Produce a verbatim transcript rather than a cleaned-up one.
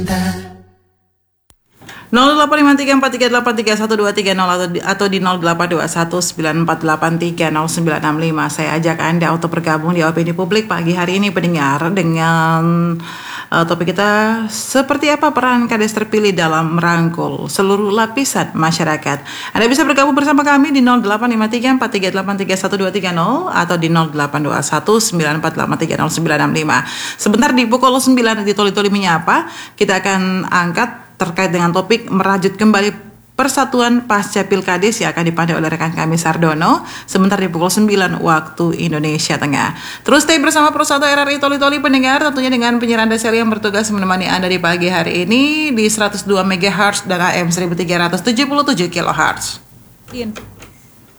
nol delapan lima tiga empat tiga delapan tiga satu dua tiga nol atau di, atau di nol delapan dua satu sembilan empat delapan tiga nol sembilan enam lima. Saya ajak Anda untuk bergabung di Opini Publik pagi hari ini pendengar dengan uh, topik kita, seperti apa peran Kades terpilih dalam merangkul seluruh lapisan masyarakat. Anda bisa bergabung bersama kami di nol delapan lima tiga empat tiga delapan tiga satu dua tiga nol atau di nol delapan dua satu sembilan empat delapan tiga nol sembilan enam lima. Sebentar di pukul sembilan di Toli-Toli Menyapa kita akan angkat terkait dengan topik merajut kembali Persatuan Pasca Pilkades yang akan dipandai oleh rekan kami Sardono sebentar di pukul sembilan waktu Indonesia Tengah. Terus stay bersama Pro satu R R I Toli-Toli pendengar, tentunya dengan penyiaran Deseli yang bertugas menemani Anda di pagi hari ini di seratus dua megahertz dan A M seribu tiga ratus tujuh puluh tujuh kilohertz.